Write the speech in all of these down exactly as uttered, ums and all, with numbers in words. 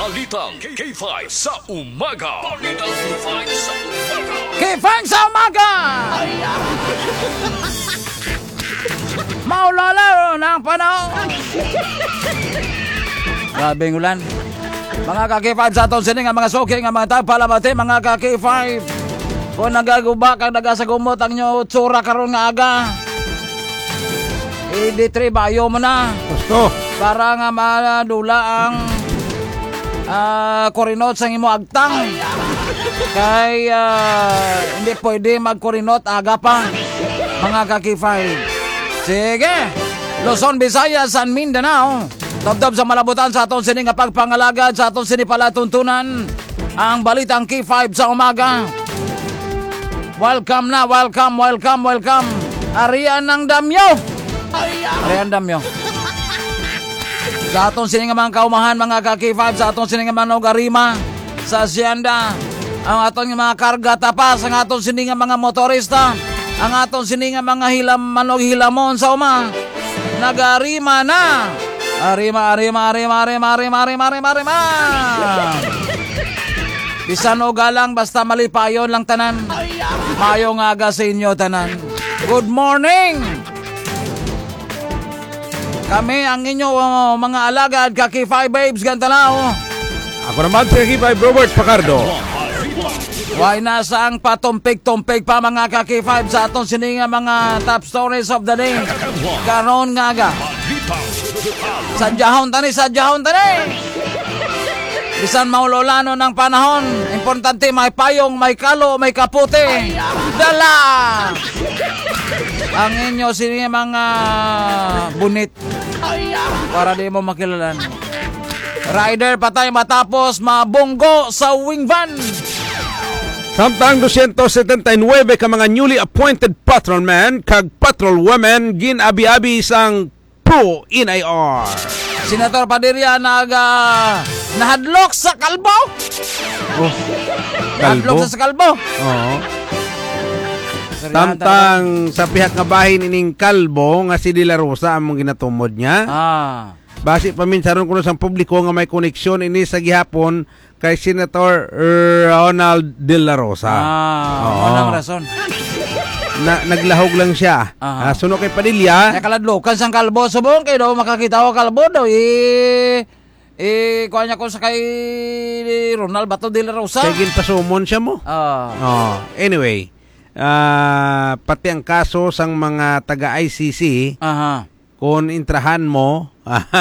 Balitang K five sa umaga. Balitang K five sa umaga. K five sa umaga! Maulala ng panahon. Grabing ulan. Mga ka-K five sa atong sining nga mga soking nga mga tagpalamati, mga ka-K five. Kung nagaguba kang nagasagumot ang nyo tsura karon nga aga. eighty-three bayo mo na. Gusto. Para nga madula ang uh, korinot sa imo agtang. Kay uh, hindi pwede magkorinot aga pa. Mga ka-K five. Sige. Luzon, Visayas, San Mindanao. Tobtob sa malabutan sa atong sining nga pagpangalagad sa atong sinipalatuntunan. Ang balitang K five sa umaga. Welcome na, welcome, welcome, welcome. Arian ng Damyo. Arian Damyo. Sa atong sining nga mga kaumahan, mga ka-K five, sa atong sining nga mga nogarima, sa Hacienda, ang atong mga karga tapas, ang atong sining nga mga motorista, ang atong sining nga mga hilam, manog hilamon sa uma. Nagarima na. Arima, arima, arima, arima, arima, arima, arima, arima. Bisan o galang, basta malipayon lang tanan. Mayong aga sa inyo tanan. Good morning! Kami ang inyo uh, mga alagad, ka-K five babes, ganta na oh. Ako naman si K five Robert Pacardo. Why nasa ang patumpig-tumpig pa mga ka-K five sa atong sininga mga top stories of the day. Karon nga aga. Sadyahon tani, sadyahon tani. Bisan maulolano ng panahon, importante may payong, may kalo, may kaputi. Dala! Ang inyo sininga mga bunit. Para di mo makilalan. Rider patay matapos mabunggo sa wing van. Samtang two seventy-nine ka mga newly appointed patrolmen kag patrolwomen gin-abi-abi sang pro N I R. Senator Padilla nag uh, nahadlok sa kalbo. Oh, Nahadlok kalbo? sa kalbo. Oo. Samtang sa pihak nga bahin ining kalbo nga si De La Rosa among ginatumod niya. Ah. Basi paminsaron kuno sang publiko nga may koneksyon ini sa gihapon kay Senator Ronald De La Rosa. Ah, Oo. anong rason? Na, naglahog lang siya. Aha. Uh, suno kay Padilla. Nakaladlokan sang kalbo subong kay daw makakita ko kalbo daw eh eh kuha niya ko sa kay Ronald Bato De La Rosa. Kay ginpasumon siya mo. Ah. Oh, anyway, uh, pati ang kaso sang mga taga-I C C, Aha. kung intrahan mo,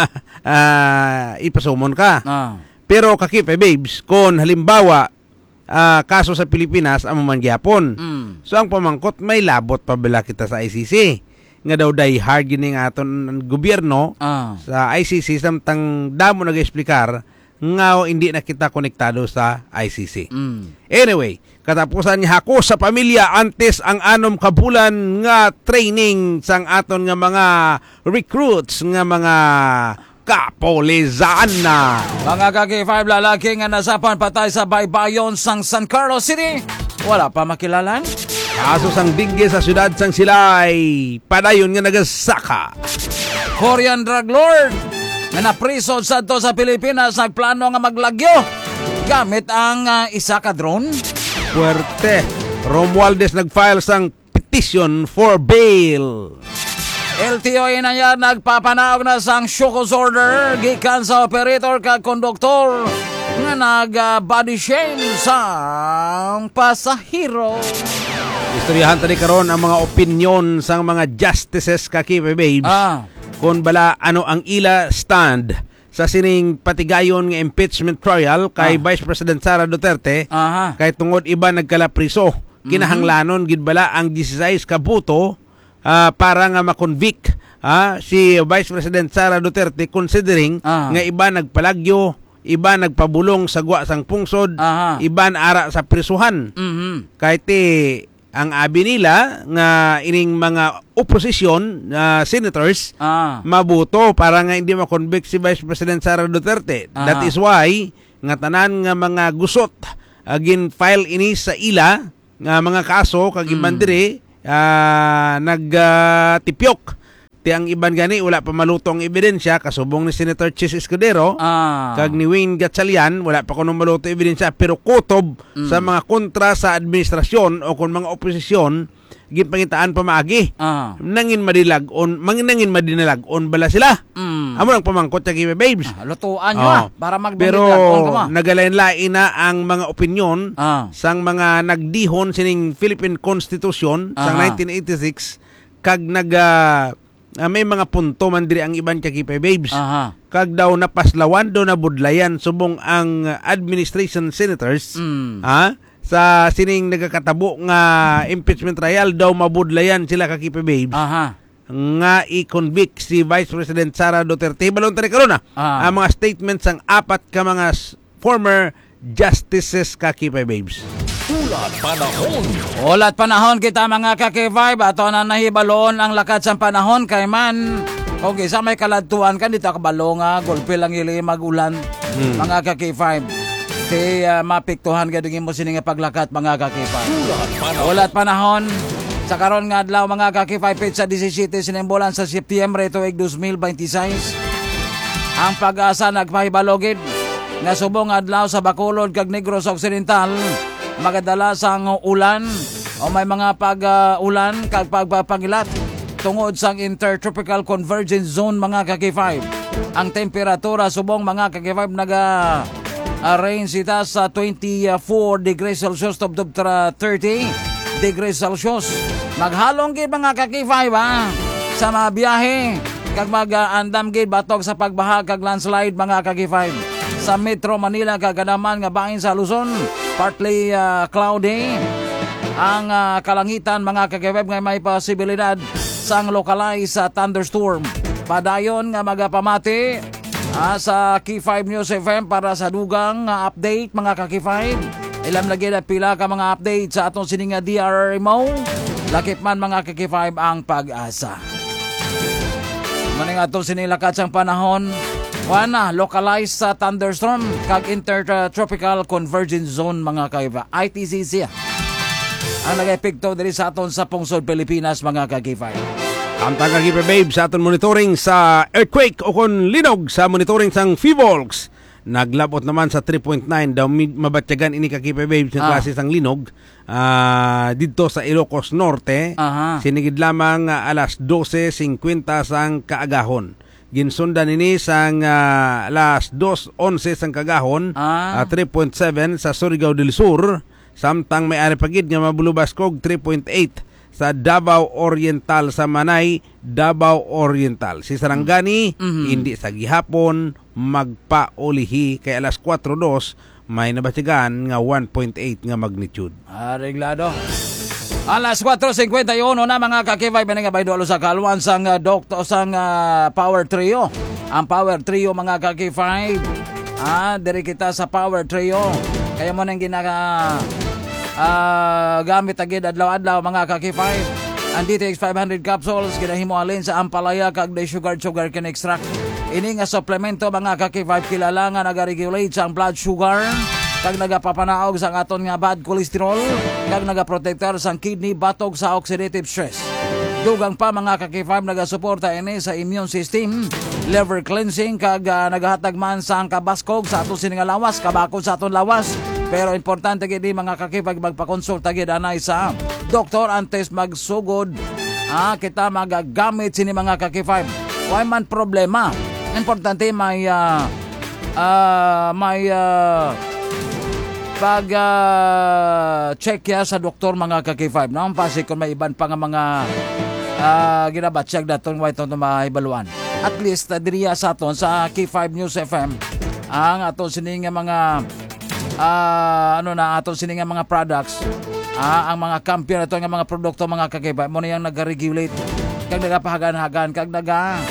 uh, ipasumon ka. Ah. Pero kakipe babes, kung halimbawa uh, kaso sa Pilipinas amo man gyapon. Mm. So ang pamangkot may labot pa bala kita sa I C C. Nga daw day hard gini nga aton gobyerno Ah. sa I C C samtang damo nag-explicar nga hindi na kita konektado sa I C C. Mm. Anyway, katapusan niya ako sa pamilya antes ang anom kabulan nga training sang aton nga mga recruits nga mga kapolizan na. Mga ka-K five lalaki nga nasapan patay sa baybayon sang San Carlos City. Wala pa makilalan? Kaso sang digge sa syudad sang Silay, padayon nga nagasaka. Korean drug lord nga napriso sa to sa Pilipinas nagplano nga maglagyo gamit ang uh, isa ka drone. Puerte. Romualdez nag-file sang petition for bail. L T O na yan nagpapanaog na sang shokus order gikan sa operator kag konduktor nga nag-body shame sang pasahero. Istoryahan tani karon ang mga opinyon sang mga justices kakipe babes. Ah. Kung bala ano ang ila stand sa sining patigayon nga impeachment trial kay Ah. Vice President Sara Duterte. Aha. Kay tungod iba nagkalapriso. Kinahanglanon gid bala ang sixteen ka boto uh, para nga makonvict uh, si Vice President Sara Duterte considering Ah. nga iba nagpalagyo, iba nagpabulong sa guwa sang pungsod, Aha. iba naara sa prisuhan. Mhm. Kahit eh, ang abi nila nga ining mga oposisyon uh, senators Ah. mabuto para nga hindi ma-convict si Vice President Sara Duterte. Aha. That is why nga tanan nga mga gusot agin file ini sa ila nga mga kaso kag Mm. imandiri uh, nagtipyok uh, Ti ang iban gani wala pa malutong ebidensya kasubong ni Senator Chis Escudero Ah. kag ni Wayne Gatchalian wala pa kuno malutong ebidensya pero kutob Mm. sa mga kontra sa administrasyon o kung mga oposisyon ginpangitaan pa maagi. Ah. Nangin madilag on mangin madinalag on bala sila. Mm. Amo lang pamangkot sa Kibe Babes. Ah, lutuan nyo Oo. ah, para Pero magdamilag. nagalain-lain na ang mga opinyon Ah. sang mga nagdihon sining Philippine Constitution sang Aha. nineteen eighty-six kag nag ah, ah, may mga punto man diri ang iban Kibe Babes. Aha. Kag daw napaslawan daw na budlayan subong ang administration senators Mm. ha sa sining nagakatabo nga impeachment trial daw mabudlayan sila ka Kibe Babes. Aha. Nga i-convict si Vice President Sara Duterte. Balon tani karon na Ah. ang mga statements ng apat ka mga s- former justices ka Kibe Babes. Ulat panahon. Ulat panahon kita mga kaki-vibe. Ato na nahibalon ang lakad sa panahon kay man. Okay, sa may kaladtuan ka dito kabalo nga golpe lang ili magulan. Mga kaki-vibe. Di uh, mapiktuhan ka dingin mo sining paglakat mga kaki-vibe. Ulat panahon. Ulat panahon. Sa karon nga adlaw mga kaki-vibe sa seventeen sinimbolan sa Setyembre tuig twenty twenty-six. Ang pag-asa nagpahibalogid nga subong adlaw sa Bacolod kag Negros Occidental magadala sang ulan o may mga pag-ulan kag pagpapangilat tungod sang Intertropical Convergence Zone mga kaki-five. Ang temperatura subong mga kaki-five naga uh, range ita sa twenty-four degrees Celsius to thirty degrees Celsius. Maghalong gid mga kaki-five ha sa mga biyahe kag mag-andam gid batok sa pagbaha kag landslide mga kaki-five. Sa Metro Manila kaganaman nga bahin sa Luzon partly uh, cloudy ang uh, kalangitan mga kaki-five nga may posibilidad sang localized sa uh, thunderstorm. Padayon nga magapamati uh, sa K five News F M para sa dugang uh, update mga kaki five. Ilam lagi na pila ka mga update sa atong sining D R R M O. Lakip man mga kaki five ang pag-asa. Maning atong sining lakad sang panahon. Wana, localized sa thunderstorm kag intertropical convergence zone mga kaiba. I T C C ang nag-epekto diri sa aton sa pungsod Pilipinas mga kagifay. Ang taga Kibe Babes sa aton monitoring sa earthquake o kon linog sa monitoring sang Fivolks. Naglabot naman sa three point nine daw mabatyagan ini ka Kibe Babes ng Ah. klase sang linog ah, dito sa Ilocos Norte. Aha. Sinigid lamang ah, alas twelve fifty sang kaagahon. Ginsundan ini sang uh, alas two eleven sang kagahon, Ah. uh, three point seven sa Surigao del Sur, samtang may ari pagid nga mabulubas kog three point eight sa Davao Oriental sa Manay, Davao Oriental. Si Sarangani Mhm. hindi sa gihapon magpaulihi kay alas four two may nabatigan nga one point eight nga magnitude. Areglado. Alas four fifty-one na mga kakibay nga baydolo sa kalwan sang uh, doktor sang uh, Power Trio. Ang Power Trio mga kakibay. Ah, diri kita sa Power Trio. Kaya mo nang ginaka ah, gamit agad adlaw-adlaw mga kakibay. Ang D T X five hundred capsules kinahimo alin sa ampalaya kag the sugar sugar can extract. Ini nga suplemento mga kakibay kilala nga nagaregulate sa blood sugar. Kag nagapapanaog sa aton nga bad cholesterol, kag nagaprotektar sa kidney batog sa oxidative stress. Dugang pa mga kaki-five nagasuporta ini sa immune system, liver cleansing, kag uh, nagahatag man sa kabaskog sa aton sining lawas, kabakod sa aton lawas. Pero importante gid mga kaki-five magpakonsulta gid anay sa doktor antes magsugod. Ah, kita magagamit sini mga kaki-five. Why man problema? Importante may uh, uh, may uh, pag uh, check ya sa doktor mga kaki five no pasi kung may iban pa nga mga uh, ginabatsyag daton way to maibaluan at least uh, diriya sa aton sa K five News F M ang aton sining mga uh, ano na aton sining mga products uh, ang mga kampiyon ato nga mga produkto mga kaki five mo na yang nag-regulate kag nagapahagan-hagan kag naga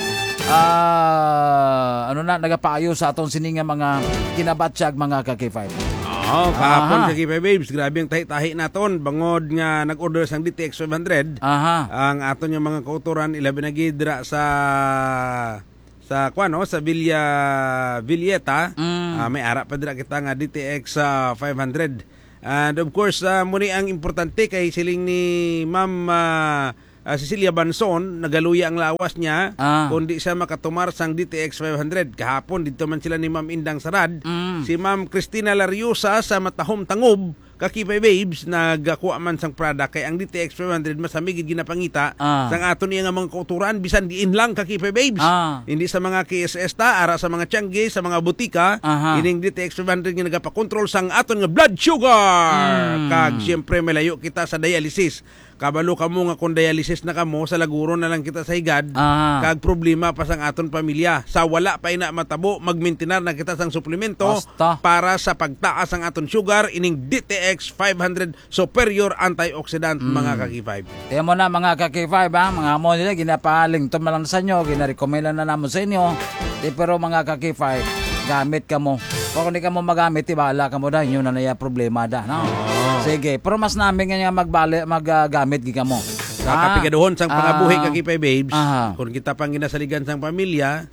uh, ano na nagapaayo sa aton sining mga kinabatsyag mga kaki five. Oh, kahapon Aha. sa Kibe Babes, grabe ang tahi-tahi naton. Bangod nga nag-order sang D T X five hundred. Aha. Ang aton yung mga kauturan ilabi na gidra sa sa kuano sa Villa Villeta. Mm. Ah, may ara pa dira kita nga D T X uh, five hundred. And of course, uh, muni ang importante kay siling ni Ma'am uh, uh, Cecilia Banson, nagaluya ang lawas niya, Ah. kundi siya makatumar sang D T X five hundred. Kahapon, dito man sila ni Ma'am Indang Sarad. Mm. Si Ma'am Cristina Lariosa sa Matahom Tangob, kakipay babes, nagakuha man sang product. Kaya ang D T X five hundred, masamigid ginapangita. Ah. Sang ato niya nga mga kauturan, bisan diin lang kakipay babes. Ah. Hindi sa mga K S S ta, ara sa mga Tiangge, sa mga butika. Aha. Ining D T X five hundred nga nagapakontrol sang aton nga blood sugar. Mm. Kag siyempre malayo kita sa dialysis. Kabalo ka mo nga kung dialysis na kamo, sa laguro na lang kita sa higad. Aha. Kag problema pa sang aton pamilya. Sa wala pa ina matabo, magmintinar na kita sang suplemento Basta. para sa pagtaas ang aton sugar. Ining D T X five hundred Superior Antioxidant, mga kaki-five. Kaya mo na mga ka-K five ha, mga mo nila, ginapaling to malang sa inyo, ginarekomenda na naman sa inyo. Di, pero mga ka-K five, gamit ka mo. Kung hindi ka mo magamit, ibala ka mo da, yun na naya problema da. No? Sige, pero mas namin nga magbali, maggamit uh, ka mo. Kakapigadohon sang pangabuhi Ah. kakipay babes. Aha. Kung kita pang ginasaligan sang pamilya,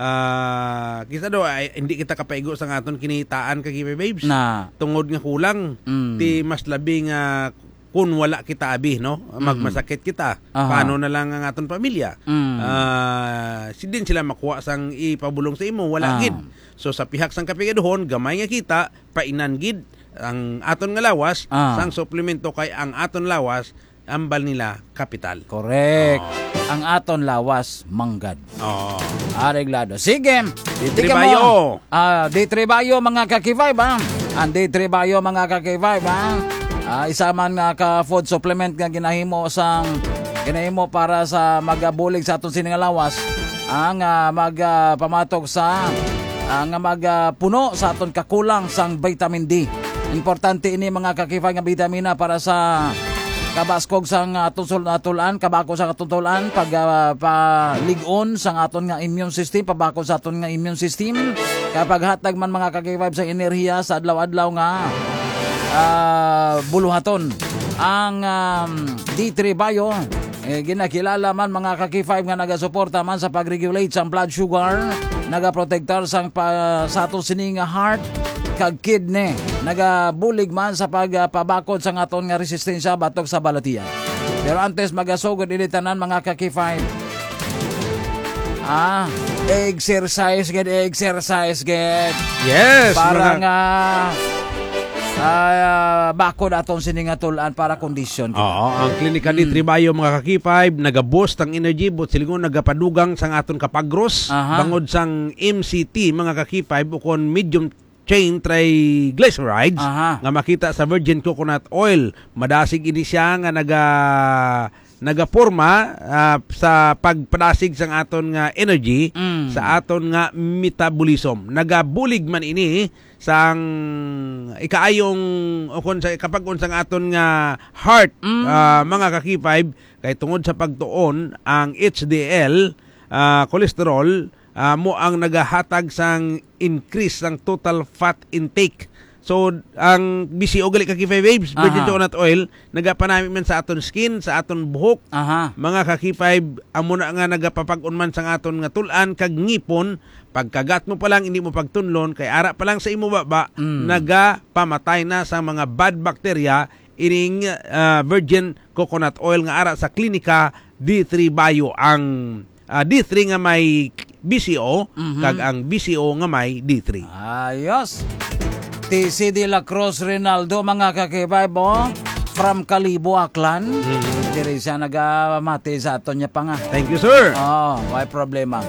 ah kita do ay hindi kita kapaigo sang aton kinitaan kakipay babes. Na. Tungod nga kulang, Mm. ti mas labi nga kung wala kita abi, no? Magmasakit kita. Aha. Paano na lang ang aton pamilya? Mm. Ah, si din sila makuha sang ipabulong sa imo, wala Ah. gid. So sa pihak sang kapigadohon, gamay nga kita, painan gid ang aton nga lawas, Ah. sang suplemento kay ang aton lawas, ambal nila kapital. Correct. Ang aton lawas, manggad. Oh. Areglado. Sige. Di Tika Tribayo. mo. Ah, di Tribayo mga ka-K five ha. Ang di Tribayo mga ka-K five ha. Ah, isa man nga ka food supplement nga ginahimo sang ginahimo para sa magabulig sa aton sining lawas. Ang uh, magpamatok sa ang uh, magpuno sa aton kakulang sang vitamin D. Importante ini mga ka-K five nga vitamina para sa kabaskog sang aton atulan, kabako sa katutulan, pag uh, paligon sang aton nga immune system, pabako sa aton nga immune system. Kapag hatag man mga ka-K five sa enerhiya sa adlaw-adlaw nga uh, buluhaton. Ang um, D three Bio, eh, ginakilala man mga ka-K five nga nagasuporta man sa pag-regulate sa blood sugar, nagaprotektar sang pa, sa aton sining heart, kag kidney, nagabulig man sa pagpabakod sa aton nga resistensya batok sa balatian. Pero antes magasugod ini tanan mga ka-K five. Ah, exercise get exercise get. Yes, Para mga- nga uh, bakod aton sining atulan para kondisyon. Oo, ang klinika ni Tribayo mga kaki-five, nagaboost ang energy, but silingon nagapadugang sang aton kapagros, Aha. bangod sang M C T mga kaki-five, ukon medium chain triglycerides, Aha. nga makita sa virgin coconut oil. Madasig ini siya nga naga nagaporma ah, sa pagpadasig sang aton nga energy, Mm. sa aton nga metabolism. Nagabulig man ini sang ikaayong o kun sa kapag unsang aton nga heart, Mm. ah, mga kaki-five, kay tungod sa pagtuon ang H D L ah, cholesterol, ah, mo ang nagahatag sang increase sang total fat intake. So, ang B C O gali kaki-five babes, virgin Aha. coconut oil, nagapanami man sa aton skin, sa aton buhok, Aha. mga kaki-five, amo na nga nagapapag-on man sa aton nga tulan kag ngipon, pagkagat mo pa lang hindi mo pagtunlon kay ara pa lang sa imo baba, Mm. nagapamatay na sa mga bad bacteria ining ah, virgin coconut oil nga ara sa klinika D three Bio. Ang ah, D three nga may B C O, Mhm. kag ang B C O nga may D three. Ayos. T C de la Cruz Rinaldo mga kakibaibo from Kalibo, Aklan. Mm. Diri siya nagamati sa aton niya pa nga. Thank you, sir. Oh, may problema.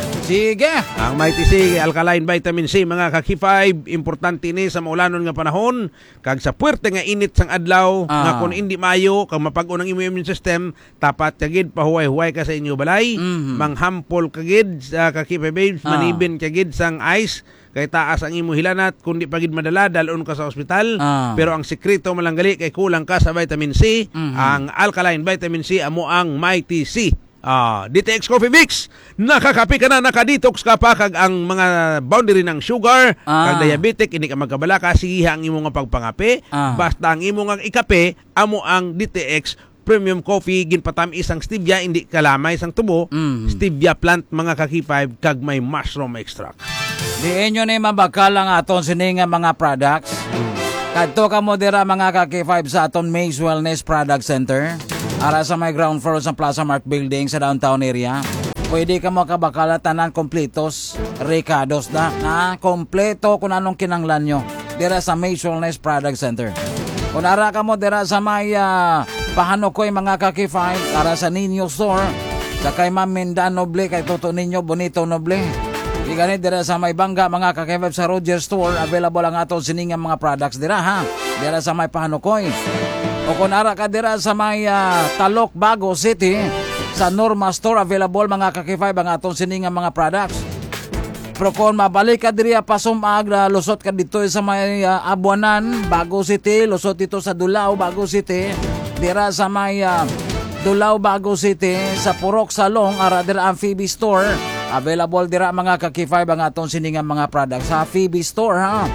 Sige. Ang Mighty C, Alkaline Vitamin C, mga kaki-five, importante ni sa maulanon nga panahon, kag sa puwerte nga init sang adlaw, Ah. nga kung hindi mayo, kag mapag-on ang immune system, tapat kagid, pahuway-huway ka sa inyo balay, Mhm. manghampol kagid sa kaki-five babes, Ah. manibin kagid sang ice, kay taas ang imo hilanat, kundi pagid madala, dalon ka sa ospital, Ah. pero ang sekreto malanggali kay kulang ka sa vitamin C, Mhm. ang Alkaline Vitamin C, amo ang Mighty C. Ah, D T X Coffee Mix, nakakapi ka na, nakadetox ka pa, kag ang mga boundary ng sugar, Ah. kag diabetic, hindi ka magkabala, kasiha ang imo nga pagpangape, Ah. basta ang imo nga ikape, amo ang D T X Premium Coffee, ginpatamis ang stevia, hindi kalamay sang tubo, Mm. stevia plant, mga kaki-five, kag may mushroom extract. Diin nyo ni mabakal ang aton sining nga mga products. Kadto ka mo dira mga kaki five sa aton Maze Wellness Product Center. Ara sa may ground floor sa Plaza Mark Building sa downtown area. Pwede ka mo kabakala tanan kompletos, Ricardos na, na kompleto kung anong kinanglan nyo. Dira sa Maisoness Product Center. Kung ara ka mo dira sa may uh, Pahanokoy mga kakifay, ara sa Nino Store, sa kay Ma'am Minda Noble, kay Toto Niño Bonito Noble. Di ganit dira sa may Bangga mga kakifay sa Roger Store, available ang atong siningang mga products dira ha. Dira sa may Pahanokoy. O kung ara ka dira sa may uh, Talok, Bago City, sa Norma Store, available mga kakifay ang atong siningang mga products. Pero kung mabalik ka diri pasumag na lusot ka dito sa may uh, Abuanan, Bago City, lusot dito sa Dulao, Bago City, dira sa may uh, Dulao, Bago City, sa Purok Salong, ara dira ang Phoebe Store, available dira mga kakifay ang atong siningang mga products sa Phoebe Store ha.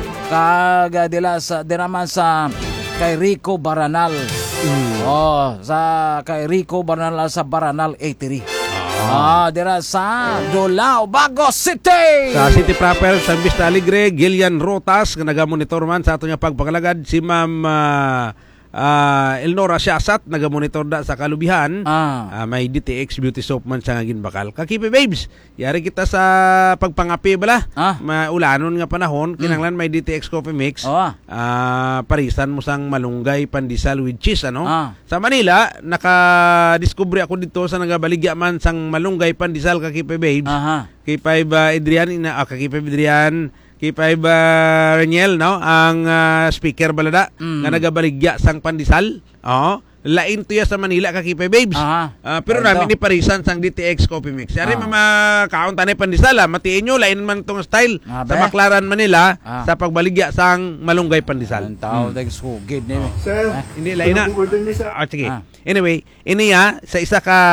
Kag dila sa dira man sa kay Rico Baranal. Mm. Oh, sa kay Rico Baranal sa Baranal Eatery. Ah, dira sa Dulao, Bago City. Sa City proper, sa Vista Alegre, Gillian Rotas, nga naga-monitor man sa ato nga pagpakalagad, si Ma'am uh, uh, Elnora Siasat, naga-monitor da sa Kalubihan. Ah. Uh, may D T X Beauty Soap man siya nga ginbakal. Kakipi babes, yari kita sa pagpangapi bala. Ah. Maulanon nga panahon, kinanglan may D T X Coffee Mix. Oh. Uh, parisan mo sang malunggay pandesal with cheese, ano? Ah. Sa Manila, naka-discover ako dito sa nagabaligya man sang malunggay pandesal kakipi babes. Aha. Kipay ba Adrian, ina, ah, kakipi Adrian, kipay ba Reniel, no? Ang uh, speaker balada, mm. nga nagabaligya sang pandesal. Oo. Lain to ya sa Manila kakipay babes. Uh, pero Ando. Namin ni parisan sang D T X Coffee Mix. Yari uh. mama kaunta na pandesal, matiin nyo, lain man tong style. Uh, sa Baclaran, Manila, uh. sa pagbaligya sang malunggay pandesal. Ang tao, hmm. sugid nila. Sir, ah, hindi, lain na. Ah, sige. Uh. Anyway, ini ya, sa isa ka,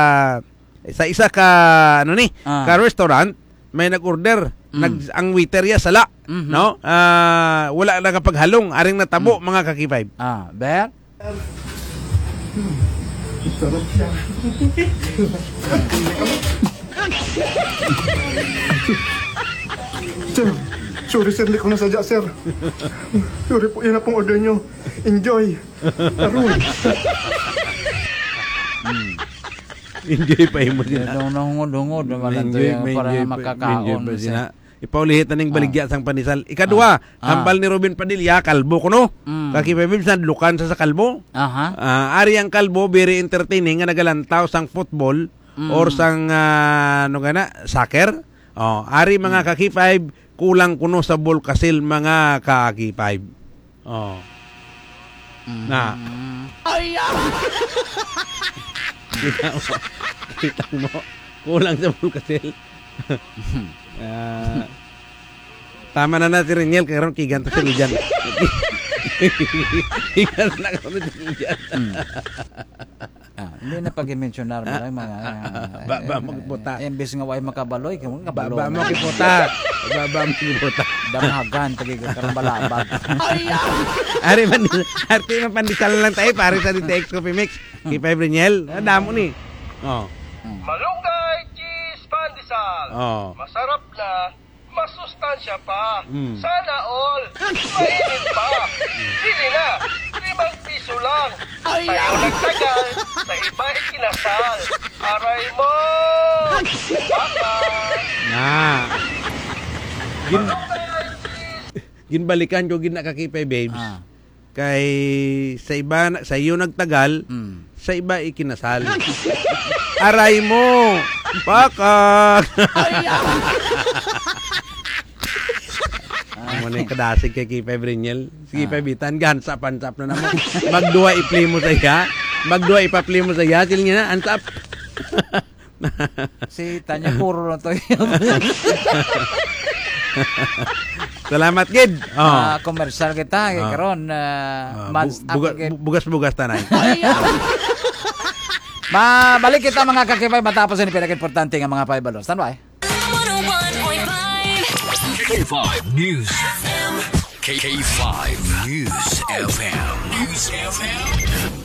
sa isa ka, ano ni, uh. ka restaurant, may nag-order. Mm. Nag, ang waiter ya sala. Mm-hmm. No? Uh, wala na kapaghalong. Aring natabo, mm. mga kakipay. Ah, Ber? Hmm. Sarap siya. Sir, sorry sir, hindi ko nasadya sir. Sorry po, yan na pong order nyo. Enjoy. Aroy. Hmm. Enjoy pa mo sila. Dungod-dungod naman ito yung para makakaon. Ipaulihin na ng baligya sang pandesal. Ikadua, ah. hambal ni Robin Padilla, kalbo ko no. Mm. Kakipabib sa lukan sa sa kalbo. Uh-huh. Uh, ari ang kalbo, very entertaining, nga nagalantaw sang football mm. or sang, uh, ano gana, soccer. Oh, ari mga mm. kakipayb, kulang kuno sa bulkasil mga kakipayb. Oh. Mm. Na. Ay, kita mo, kita mo, kulang sa bulkasil. Uh, tama na natin rin yan, karon kigan to sila dyan. Kigan na karon sila dyan. Ah, hindi na pag-mentionar mo lang mga ba ba magputa. Imbes nga way makabaloy, kamo kabalo. Ba ba makiputa. Ba ba makiputa. Damagan tagi karon balabag. Ari man, arti man pandesal lang tayo pare sa D T X Coffee Mix. Kipay Briniel, damo ni. Oh. Malunggay cheese pandesal. Oh. Masarap na, masustansya pa. Mm. Sana all. Mainit pa. Sili na. Limang piso lang. Tayo nagtagal. Sa iba ikinasal. Aray mo. Baka. Nah. Gin Ginbalikan ko gin nakakipay babes. Ah. Kay sa iba sa iyo nagtagal, mm. sa iba ikinasal. Aray mo. Baka. Amo na kadasig kay Kipay Briniel. Sige, ah. Bitan, gansap-ansap na naman. Magduwa i-play mo sa iya. Magduwa ipa-play mo sa iya. Sila nga na, ansap. Si Tanya puro na to. Salamat, Gid. Oh. Uh, commercial kita. Oh. Karon, uh, uh, bu- buga- bugas-bugas tanay. Mabalik kita mga kakipay matapos yung pinaka-importante ng mga paibalon. Stand by. K five News F M. K five News F M. News F M. Hit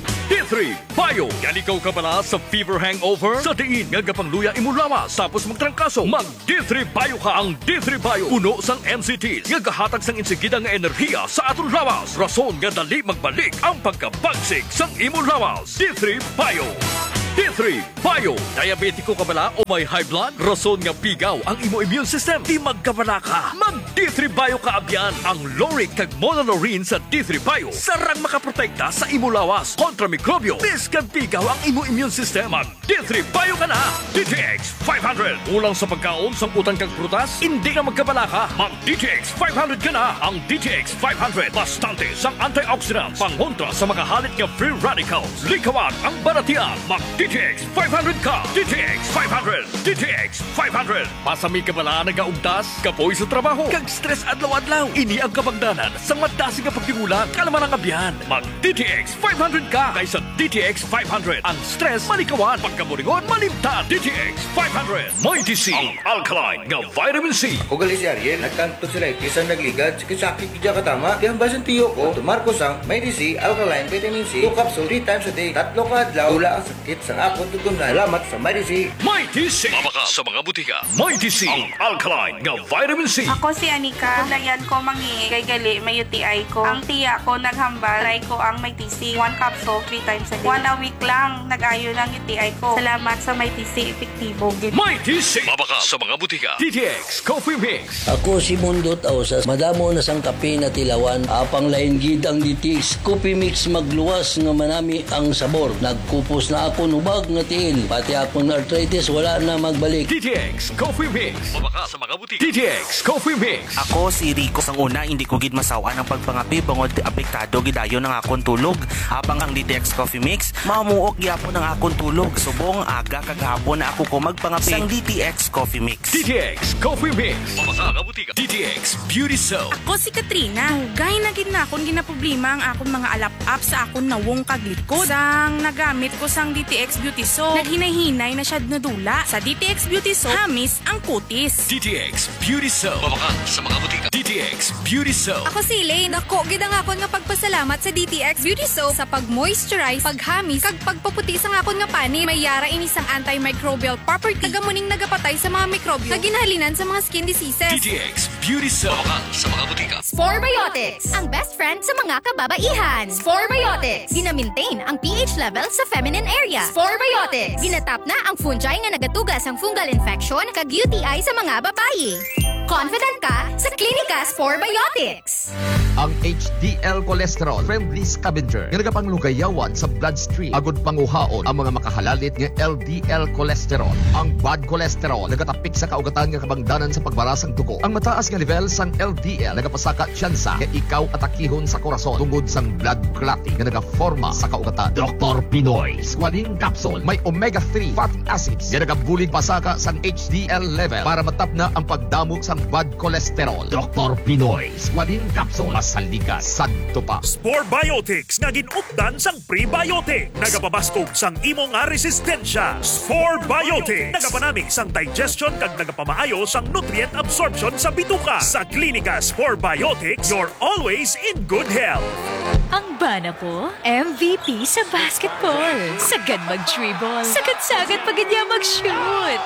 three Bio. Yan ikaw ka pala sa fever hangover? Sa diin nga gapangluya imulawas tapos magtrangkaso. Mag D three Bio ka. Ang D three Bio puno sang M C Ts nga gahatag sang insigida nga enerhiya sa aton lawas. Rason nga dali magbalik ang pagkabagsik sang imulawas. D three Bio. D three Bio. Diabetiko ka bala o may high blood? Rason nga pigaw ang imo immune system. Di magkabala ka. Mag D three Bio ka abyan. Ang Loric kag Monolaurin sa D three Bio sarang makaprotekta sa imo lawas kontra mikrobyo. Bis kag pigaw ang imo immune system. Mag D three Bio ka na. D T X five hundred. Ulang sa pagkaon sang utang kag prutas, hindi na magkabala ka. Mag D T X five hundred ka na. Ang D T X five hundred bastante sang antioxidants pangontra sa mga halit nga free radicals. Likawan ang baratian. Mag D T X five hundred ka. D T X five hundred. D T X five hundred. Pasami ka bala nagaugtas, kapoy sa trabaho, kag stress adlaw-adlaw. Ini ang kapagdanan sa madasi nga pagtigulang kalman ang abyan. Mag D T X five hundred ka kaysa D T X five hundred. Ang stress malikawan, pagkaburingon malimtan. D T X five hundred. Mighty C, ang alkaline nga vitamin C. O gali si Ariel, nagkanto sila kisang nagligad, sakit kidya katama. Di ang basan tiyo ko, tumarko sang Mighty C, alkaline, vitamin C, two capsule, three times a day, tatlo ka adlaw, wala ang sakit sa akong tutunan. Salamat sa Mighty C. Mighty C. Mabaka sa mga butika. Mighty C, ang alkaline nga vitamin C. Ako si Anika. Kulayan ko mangi kay gali may U T I ko. Ang tiya ko naghambal, try ko ang Mighty C. One capsule, three times a day. One a week lang, nag-ayo ng U T I ko. Salamat sa Mighty C. Epektibo. Mighty C. Mabaka sa mga butika. D T X Coffee Mix. Ako si Mundot Ausas. Madamo na sang kape na tilawan. Apang lain gid ang D T X Coffee Mix magluwas nga manami ang sabor. Nagkupos na ako nubag nga tiil. Pati akong arthritis wala na magbalik. D T X Coffee Mix. Mabaka sa mga butika. D T X Coffee Mix. Ako si Rico. Sang una, hindi ko gid masawa ng pagpangapi bangod apektado gidayon ng akong tulog. Habang ang D T X Coffee Mix, mamuok gyapon ng akong tulog. Subong aga kagahapon na ako ko magpangapi sang D T X Coffee Mix. D T X Coffee Mix. Mabaka nga butika. D T X Beauty Soap. Ako si Katrina. Hugay na gid na akong ginaproblema ang akong mga alap-up sa akong nawong kaglikod. Sang nagamit ko sang D T X Beauty Soap, naghinay-hinay na siya nadula. Sa D T X Beauty Soap, hamis ang kutis. D T X Beauty Soap. Mabaka sa mga butika. D T X Beauty Soap. Ako si Elaine. Dako gid ang akon nga pagpasalamat sa D T X Beauty Soap sa pag-moisturize, paghamis, kag pagpaputi sa akon nga pani. May yara ini sang antimicrobial property. Tagamuning nagapatay sa mga mikrobyo nga ginahalinan sa mga skin diseases. D T X Beauty Soap. Mabaka sa mga butika. Sporebiotics, ang best friend sa mga kababaihan. Sporebiotics, gina-maintain ang pH level sa feminine area. Sporebiotics, ginatap na ang fungi nga nagatugas ang fungal infection kag U T I sa mga babayi. Confident ka sa Klinika Sporebiotics. Ang H D L cholesterol friendly scavenger nga nagapanglugayawan sa bloodstream agud panguhaon ang mga makahalalit nga L D L cholesterol. Ang bad cholesterol nagatapik sa kaugatan nga kabangdanan sa pagbarasang dugo. Ang mataas nga level sang L D L nagapasaka tsansa nga ikaw atakihon sa korason tungod sang blood clotting nga nagaforma sa kaugatan. Doctor Pinoy Squalene Capsule may omega three fatty acids nga nagabulig pasaka sang H D L level para matapna ang pagdamo sang bad cholesterol. Doctor Pinoy Squalene Capsule saligas sadto pa. Sporebiotics nga ginupdan sang prebiotic. Nagapabaskog sang imo nga resistensya. Sporebiotics nagapanami sang digestion kag nagapamaayo sang nutrient absorption sa bituka. Sa Klinika Sporebiotics, you're always in good health. Ang bana ko, M V P sa basketball. Sagad mag-dribble. Sagad-sagad pag niya mag-shoot.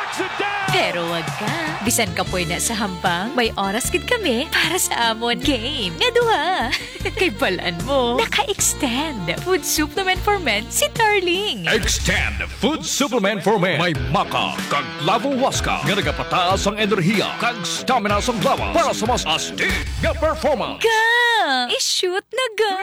Pero wag ka. Bisan ka po na sa hambang, may oras gid kami para sa amon game. Nga duha. Kay balaan mo, naka-extend. Food supplement for men si Darling. Extend Food Supplement for Men. May maka kag lavo waska nga nagapataas ang enerhiya kag stamina sa lawas para sa mas astig nga performance. Ga! I-shoot na ga!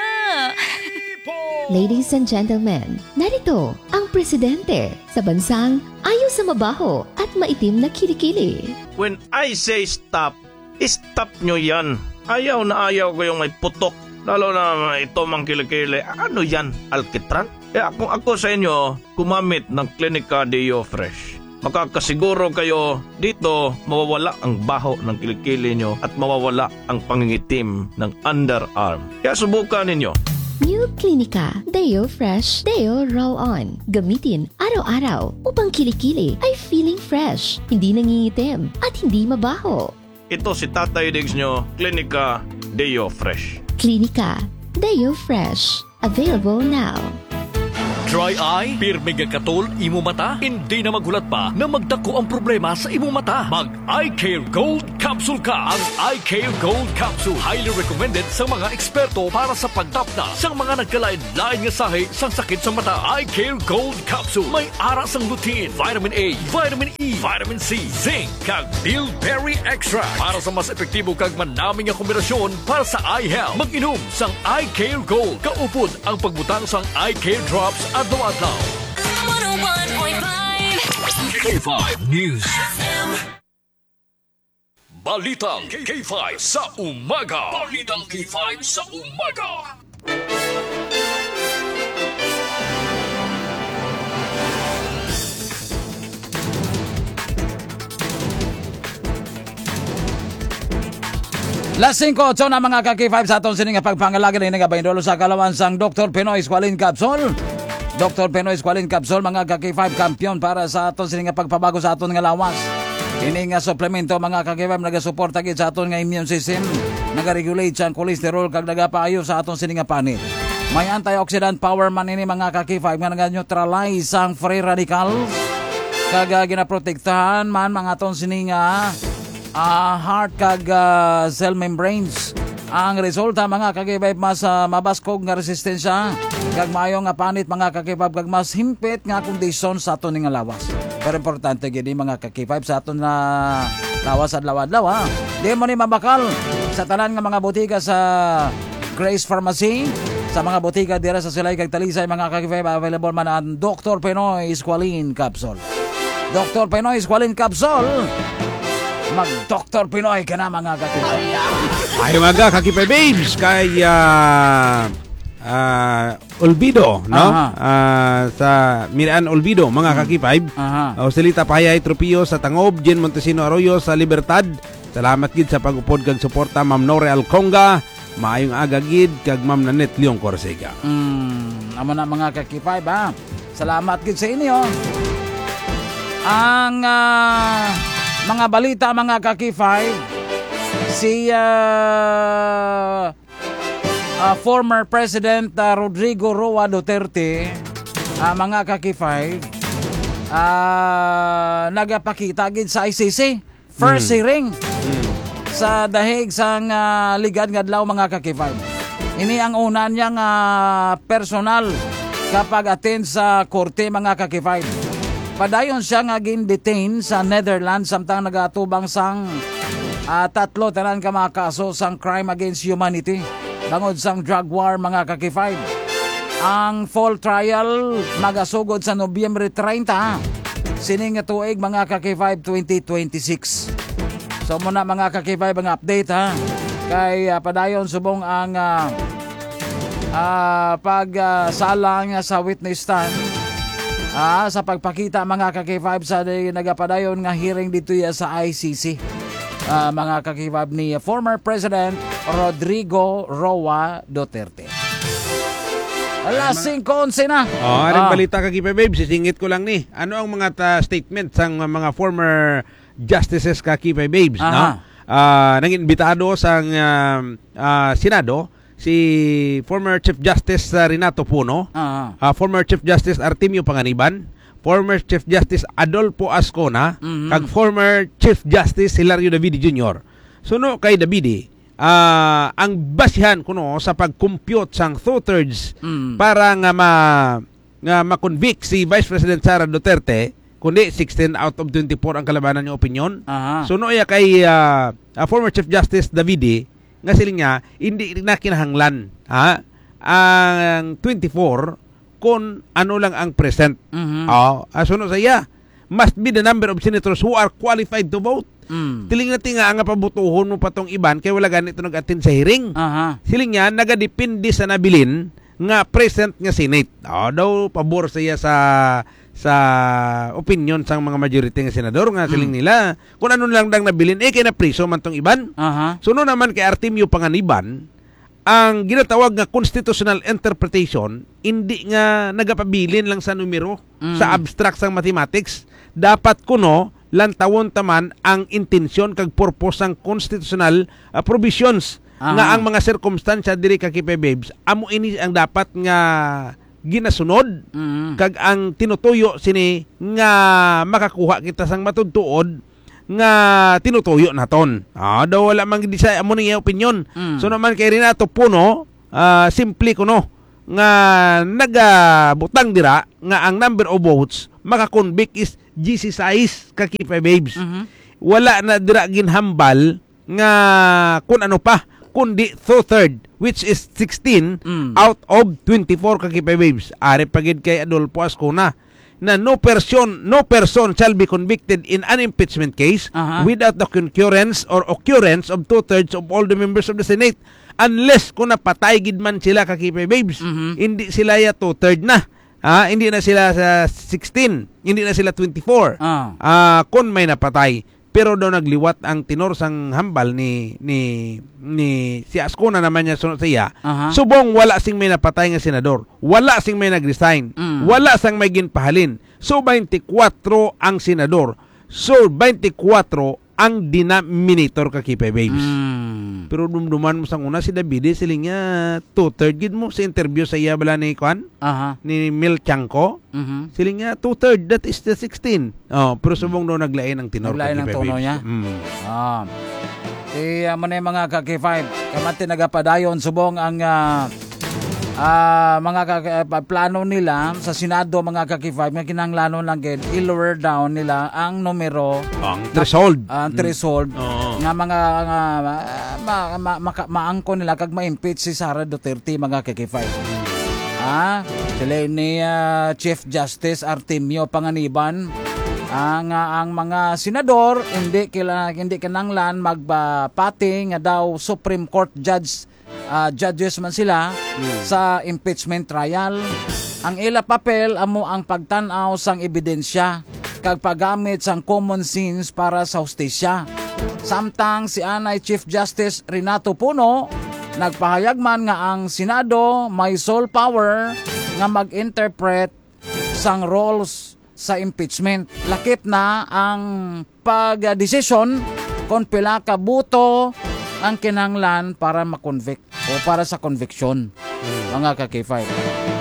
Ladies and gentlemen, narito ang presidente sa bansang ayaw sa mabaho at maitim na kilikili. When I say stop, stop nyo yan. Ayaw na ayaw ko yung may putok. Lalo na ito mang kilikili. Ano yan? Alkitran? Eh kung ako sa inyo, kumamit ng Klinika Deo Fresh. Makakasiguro kayo dito mawawala ang baho ng kilikili nyo at mawawala ang pangingitim ng underarm. Kaya subukan ninyo. New Klinika Deo Fresh Deo Roll-On. Gamitin araw-araw upang kilikili ay feeling fresh, hindi nangingitim at hindi mabaho. Ito si Tatay Diggs nyo, Klinika Deo Fresh. Klinika Deo Fresh. Available now. Dry eye? Pirmi nga katol imo mata? Hindi na magulat pa na magdako ang problema sa imo mata. Mag Eye Care Gold Capsule ka. Ang Eye Care Gold Capsule highly recommended sa mga eksperto para sa pagtapna sa mga nagkalain-lain nga sahi sa sakit sa mata. Eye Care Gold Capsule may ara sang lutein, vitamin A, vitamin E, vitamin C, zinc, kag bilberry extract para sa mas epektibo kag manaming nga kombinasyon para sa eye health. Mag-inom sang Eye Care Gold. Kaupod ang pagbutang sang Eye Care Drops adlaw-adlaw. one oh one point five K five News F M. Balitang K five sa umaga. Balitang K five sa umaga. Las singko na mga ka-K five sa atong sining nga pagpangalaga ni nagabayndolo sa kalawan sang Doctor Pinoy Squalene Capsule. Doctor Pinoy Squalene Capsule mga ka-K five kampiyon para sa atong sining nga pagpabago sa aton nga lawas. Ini nga suplemento mga ka-K five nagasuporta gid sa aton nga immune system, nagaregulate sa cholesterol kag nagapaayo sa aton sining nga panit. May antioxidant power man ini mga ka-K five nga naga-neutralize ang free radicals kag ginaprotektahan man mga aton sining nga Uh, heart kag uh, cell membranes. Ang resulta mga kakibay mas uh, mabaskog nga resistensya kag maayo nga panit mga kakibab kag mas himpit nga kondisyon sa aton nga lawas. Pero importante gid mga kakibab sa aton na lawas adlaw-adlaw ha. Di mo ni mabakal sa tanan nga mga botika sa Grace Pharmacy, sa mga botika dira sa Silay kag Talisay mga kakibab available man ang Doctor Pinoy Squalene Capsule. Doctor Pinoy Squalene Capsule. Mag-Doctor Pinoy ka na mga kakipay. Ay mga kakipay babes, kay uh, uh, Olvido, no? Uh, sa Miraan Olvido, mga kakipay. Uh, Salita Pahayay Tropio sa Tangob, Jen Montesino Arroyo sa Libertad. Salamat gid sa pag-upod kag suporta, Ma'am Nore Alconga, maayong agagid kag Ma'am Nanet Leong Corsega. Mm, amo na mga kakipay ba? Salamat gid sa inyo. Ang uh, mga balita mga ka-K five, si uh, uh, former President uh, Rodrigo Roa Duterte, uh, mga ka-K five, uh, nagapakita gid sa I C C first mm. hearing mm. sa dahig sang uh, ligad ngadlaw mga ka-K five. Ini ang una niyang uh, personal kapag attend sa korte mga ka-K five. Padayon siya nga gin-detain sa Netherlands samtang nagatubang sang uh, tatlo tanan ka mga kaso sang crime against humanity bangod sang drug war mga ka-K five. Ang full trial magasugod sa Nobyembre treinta sining nga tuig mga ka-K five twenty twenty-six. So muna mga ka-K five ang update ha. Kay uh, padayon subong ang uh, uh, pag-sala uh, sa witness stand. Ah, sa pagpakita mga ka-K five sa nagapadayon nga hearing dito ya sa I C C. Ah, mga ka-K five ni former President Rodrigo Roa Duterte. Alas singko na. Oh, aring ah. balita ka-K five babe, sisingit ko lang ni. Ano ang mga ta- statements sang mga former justices ka-K five babes, no? Ah, nanginbitado sang uh, uh, Senado si former Chief Justice uh, Renato Puno, uh-huh. uh, former Chief Justice Artemio Panganiban, former Chief Justice Adolfo Ascona, mm-hmm. kag former Chief Justice Hilario Davide Junior So no kay Davide, uh, ang basihan kuno sa pag-compute sang two-thirds mm. para nga ma nga ma-convict si Vice President Sara Duterte, kundi sixteen out of twenty-four ang kalabanan niya opinion. Uh-huh. So no iya kay uh, uh, former Chief Justice Davide nga siling niya, hindi na kinahanglan ha? Ang twenty-four kung ano lang ang present. Mm-hmm. Oh, aso no saya, must be the number of senators who are qualified to vote. Mm. Tiling natin nga nga pabutuhon mo patong iban kay wala ganito nag-attend sa hearing. Uh-huh. Siling niya, nagadepende sa nabilin nga present nga Senate. Oh, daw pabor siya sa sa opinion sang mga majority nga senador nga siling mm. nila kung ano lang dang nabilin eh kay na priso man tong iban. Uh-huh. Suno naman kay Artemio Panganiban, ang ginatawag nga constitutional interpretation hindi nga nagapabilin lang sa numero mm. sa abstract sang mathematics. Dapat kuno lantawon taman ang intensyon kag purpose sang constitutional uh, provisions uh-huh. nga ang mga circumstansya diri ka K P babes amo ini ang dapat nga ginasunod Mm. kag ang tinutuyo sini nga makakuha kita sang matudtuod nga tinutuyo naton. Ah, daw wala man gid sa amo ni opinion. Mm. So naman kay Renato Puno, ah, simple kuno nga nagabutang dira nga ang number of votes makakonvict is G C size ka Kipay Babes. Mhm. Wala na dira ginhambal nga kun ano pa kundi two-third which is sixteen Mm. out of twenty-four ka Kipay Babes. Ari pagid kay Adolfo Ascona na no person no person shall be convicted in an impeachment case Aha. without the concurrence or occurrence of two-thirds of all the members of the Senate unless kung napatay gid man sila ka Kipay Babes. Mhm. Hindi sila ya two-third na. Ah, hindi na sila sa sixteen, hindi na sila twenty-four. Ah. Ah, kung may napatay. Pero daw nagliwat ang tinor sang hambal ni ni ni si Ascona naman niya sunod sa iya. Aha. Subong wala sing may napatay nga senador. Wala sing may nagresign. Mm. Wala sang may ginpahalin. So twenty-four ang senador. So twenty-four ang denominator ka Kipay Babes. Mm. Pero dumduman mo sang una si Davide siling niya two-third gid mo sa interview sa iya bala ni Kwan Aha. ni Mil Chanco. Mhm. Siling niya two-third that is the sixteen. Oh, pero subong daw naglain ang tinor Naglain ka ang Kipay tono Babes. niya. Mm. Ah. Eh, amo na yung mga ka K five. Kamante nagapadayon subong ang ah, ah, mga ka- ah, plano nila sa Senado mga ka K five nga kinahanglanon lang gid i-lower down nila ang numero Ang threshold. ang threshold Oo. nga mga nga, ma, ma, ma, maangko nila kag ma-impeach si Sara Duterte mga ka K five. Ah, sila ni ah, Chief Justice Artemio Panganiban ang ah, ang mga senador hindi kila hindi kinanglan magpati nga daw Supreme Court judge ah, judges man sila sa impeachment trial. Ang ila papel amo ang pagtan-aw sang ebidensya kag paggamit sang common sense para sa hustisya. Samtang si Anay Chief Justice Renato Puno nagpahayag man nga ang Senado may sole power nga mag-interpret sang roles sa impeachment. Lakip na ang pagdesisyon kung pila ka buto ang kinanglan para makonvict o para sa conviction. Mga ka K five.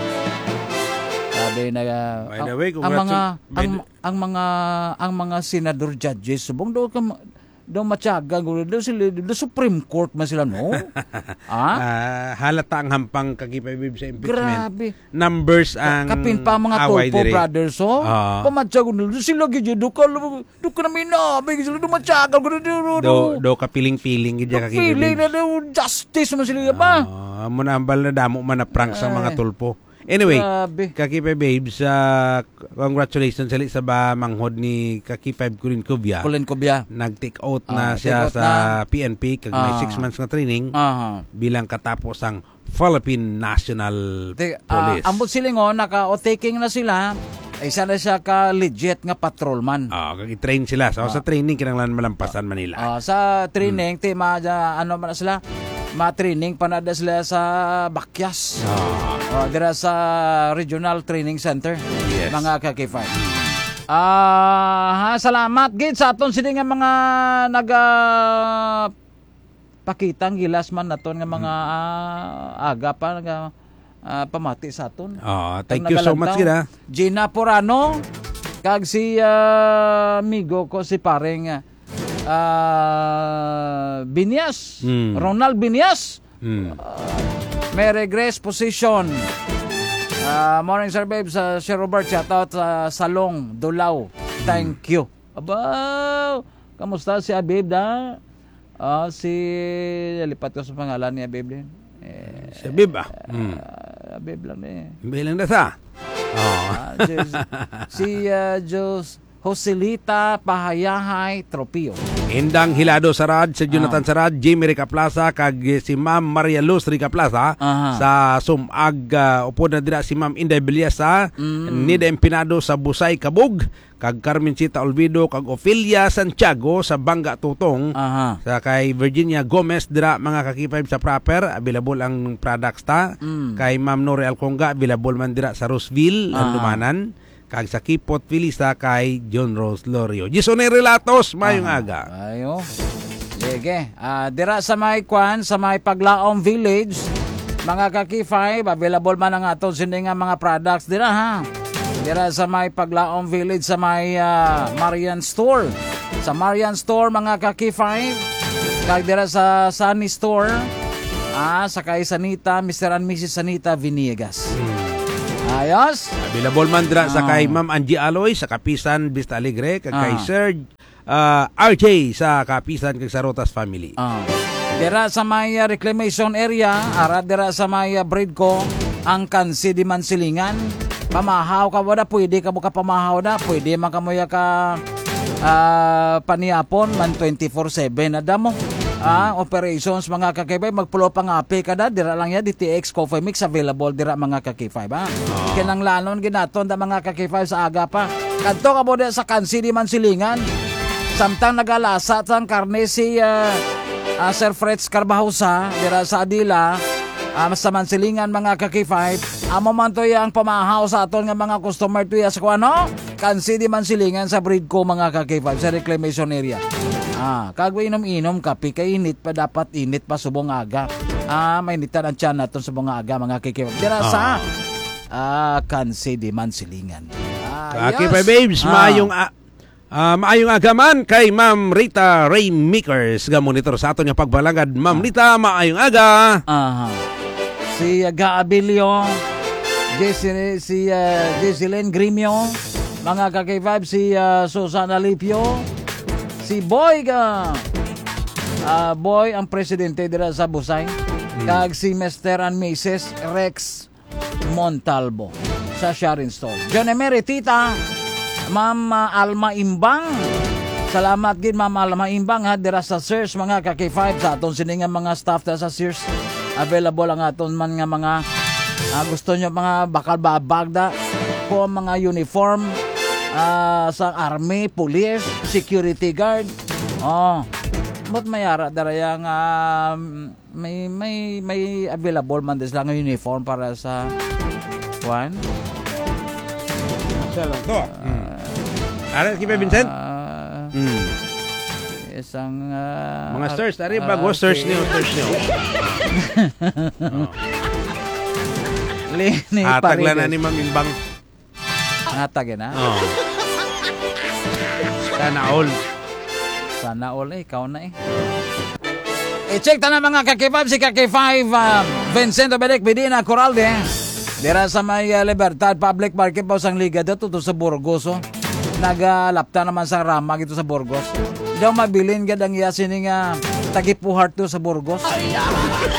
Sabi na By the way, ang mga congratu- ang, ang mga ang mga senador judges subong daw ka daw matyaga daw sila the Supreme Court man sila no. Ah? Ah, halata ang hampang ka Kipay Babes sa impeachment. Grabe. Numbers ang Kapin pa mga away Tulfo dire. brothers so. Ah. Pamatyago nila sila gid do ka do ka na minabi sila do matyaga do Do do ka piling-piling gid ka Kipay feeling na Babes. daw justice man sila ba. Ah, mo na ambal na damo man na prank sa mga tulpo. Anyway, Grabe. Kakipay Babes, uh, congratulations sa sa ba manghod ni Kakipay Kulin Cubia. Kulin Cubia. Nag-take out na Ah, siya take out sa na. P N P kag may Ah. six months na training Aha. bilang katapos ang Philippine National Te, Police. uh, ambot silingon naka o taking na sila isa na siya ka legit nga patrolman. Ah, kag i-train sila. So sa training kinahanglan malampasan Manila. Ah, sa training te ma ano man na sila ma-training panada sila sa Bakyas. Ah. dira sa Regional Training Center. Yes. Mga ka K five. Ah, ha, salamat gid sa aton sini nga mga naga pakitang gilas man naton nga mga ah, aga pa naga ah, pamati sa aton. Ah, thank you so much gid ha. Gina Porano kag si ah, amigo ko si pareng ah, Binyas, Hmm. Ronald Binyas. Hmm. May regress position. Ah, morning sir babe sa Sir Robert, shout out sa Salong Dulaw. Thank you. Aba, kamusta si Abib da? Ah, si lipat ko sa pangalan ni Abib din. Eh, Si Abib ah. Hmm. ah, Abib lang eh. Bilang na sa. Oh. Ah, si si uh, Jos Joselita Pahayahay Tropio. Indang Hilado Sarad, si Jonathan Ah. Sarad, Jimmy Rica Plaza, kag si Ma'am Maria Luz Rica Plaza, Aha. sa Sumag, uh, upo na dira si Ma'am Inday Bilyasa, Mm. Nida Empinado sa Busay, Kabug, kag Carmencita Olvido, kag Ophelia Santiago sa Bangga Tutong, Aha. sa kay Virginia Gomez dira mga kakipay sa proper, available ang products ta, Mm. kay Ma'am Nori Alconga, available man dira sa Roseville, ang Aha. Lumanan, kag sa Kipot Filisa kay John Rose Lorio. Gisone Relatos, mayong Ah, aga. Ayo. Sige. Ah, dira sa may kwan, sa may Paglaom Village, mga ka-K five, available man ang aton sindi nga mga products dira ha. Dira sa may Paglaom Village sa may uh, Marian Store. Sa Marian Store mga ka-K five, kag dira sa Sunny Store, ah, sa kay Sanita, Mister and Missus Sanita Viniegas. Ayos. Available man dira sa Ah. kay Ma'am Angie Aloy sa Kapisan Vista Alegre, kag kay Ah. Sir uh, R J sa Kapisan kag sa Rotas Family. Ah. Dira sa may uh, reclamation area, ara dira sa may uh, Bridco, ang kansi di man silingan. Pamahaw ka wala, pwede ka mo ka pamahaw na, pwede man ka mo ya ka uh, paniapon man twenty-four seven na damo. Ah, operations mga kakibay, magpulo pang api kada, dira lang ya D T X Coffee Mix available dira mga kakibay ha. Oh. Kinang lanon ginaton da mga kakibay sa aga pa. Kadto ka mo dira sa kansi di man silingan. Samtang nagalasa sang karne si uh, uh, Sir Fritz Carbajosa dira sa Adila, uh, sa Mansilingan mga ka-K five, amo man to yang pamahaw sa aton nga mga customer to ya sa kuano kansi di Mansilingan sa Bridco mga ka-K five sa reclamation area. Ah, kagwa inom-inom kape kay init pa, dapat init pa subong aga. Ah, mainitan ang tiyan naton subong aga mga ka-K five dira sa ah, kansi di Mansilingan. Ah, K five babes, Ah. maayong a- Ah, maayong agaman kay Ma'am Rita Rainmakers ga monitor sa aton nga pagbalangad. Ma'am Rita, maayong aga. Aha. Si uh, Gaabilio, Jessie, si uh, Jessilyn Grimio, mga ka-K five, si uh, Susana Lipio, si Boy ga uh, Boy ang presidente dira sa Busay, kag si Mister and Missus Rex Montalvo sa Sharon Store. John Emery Tita, Ma'am uh, Alma Imbang. Salamat gid Ma'am Alma Imbang ha dira sa Sears mga ka-K five sa aton sini nga mga staff dira sa Sears. Available ang aton man nga mga uh, gusto nyo mga bakal babagda po mga uniform uh, sa army, police, security guard. Oh. But mayara dara yang uh, may may may available man dis lang nga uniform para sa one. Sa lang to. Ara kay Vincent? Uh, mm. Isang uh, mga search, ari bago search niyo, search niyo. Oh. Lini Hatag lang na ni Ma'am Imbang. Hatag na. Oh. Sana all. Sana all eh, ikaw na eh. I-check ta na mga ka-K five, si ka-K five uh, Vincent Obedek Bidina Coralde. Dira sa may uh, Libertad Public Market pa sang liga dito to sa Burgos. Oh. Nagalapta naman sa Rama ito sa Burgos. Daw mabilin gad ang yasin nga tagipuhart to sa Burgos.